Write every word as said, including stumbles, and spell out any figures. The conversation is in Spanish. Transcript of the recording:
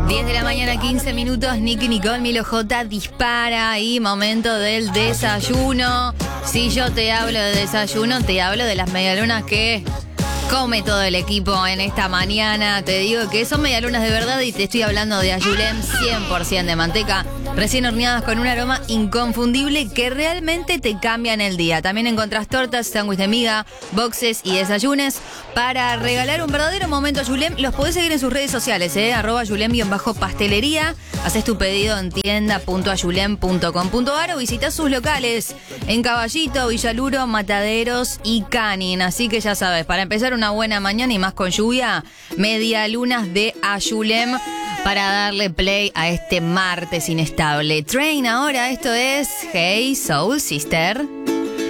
diez de la mañana, quince minutos. Nicky Nicole, Milo J dispara y momento del desayuno. Si yo te hablo de desayuno, te hablo de las medialunas que come todo el equipo en esta mañana. Te digo que son medialunas de verdad y te estoy hablando de Ayulem cien por ciento de manteca, recién horneadas con un aroma inconfundible que realmente te cambian el día. También encontrás tortas, sándwich de miga, boxes y desayunes. Para regalar un verdadero momento Ayulem, los podés seguir en sus redes sociales, ¿eh? Arroba Ayulem-pastelería. Haces tu pedido en tienda punto ayulem punto com punto ar o visitas sus locales en Caballito, Villaluro, Mataderos y Canin. Así que ya sabes, para empezar una buena mañana y más con lluvia, medialunas de Ayulem para darle play a este martes inestable. Train ahora, esto es Hey Soul Sister.